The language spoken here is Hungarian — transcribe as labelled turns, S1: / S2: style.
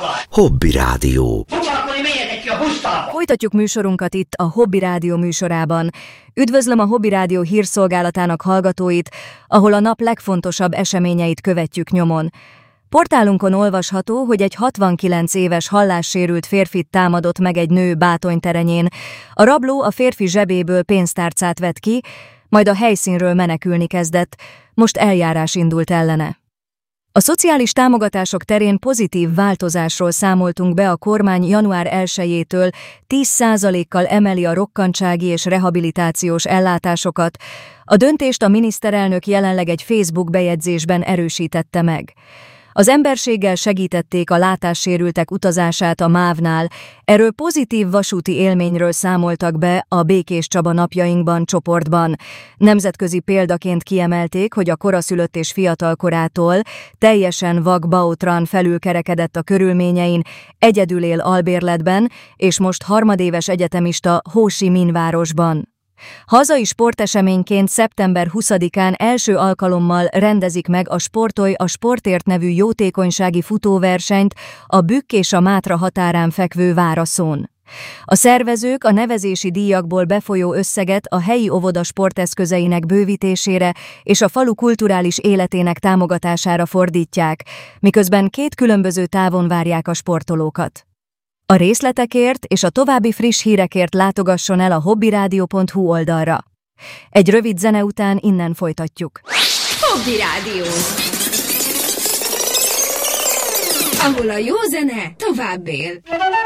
S1: Hobby Rádió.
S2: Folytatjuk műsorunkat itt a Hobby Rádió műsorában. Üdvözlöm a Hobby Rádió hírszolgálatának hallgatóit, ahol a nap legfontosabb eseményeit követjük nyomon. Portálunkon olvasható, hogy egy 69 éves hallássérült férfit támadott meg egy nő Bátonyterenyén. A rabló a férfi zsebéből pénztárcát vett ki, majd a helyszínről menekülni kezdett, most eljárás indult ellene. A szociális támogatások terén pozitív változásról számoltunk be, a kormány január 1-től 10%-kal emeli a rokkantsági és rehabilitációs ellátásokat. A döntést a miniszterelnök jelenleg egy Facebook bejegyzésben erősítette meg. Az emberséggel segítették a látássérültek utazását a MÁV-nál, erről pozitív vasúti élményről számoltak be a Békés Csaba napjainkban csoportban. Nemzetközi példaként kiemelték, hogy a koraszülött és fiatalkorától teljesen vak Bautran felülkerekedett a körülményein, egyedül él albérletben, és most harmadéves egyetemista Ho Chi Minh városban. Hazai sporteseményként szeptember 20-án első alkalommal rendezik meg a Sportolj a sportért nevű jótékonysági futóversenyt a Bükk és a Mátra határán fekvő Váraszón. A szervezők a nevezési díjakból befolyó összeget a helyi óvoda sporteszközeinek bővítésére és a falu kulturális életének támogatására fordítják, miközben két különböző távon várják a sportolókat. A részletekért és a további friss hírekért látogasson el a hobbyradio.hu oldalra. Egy rövid zene után innen folytatjuk.
S3: Hobby Rádió, ahol a jó zene tovább él.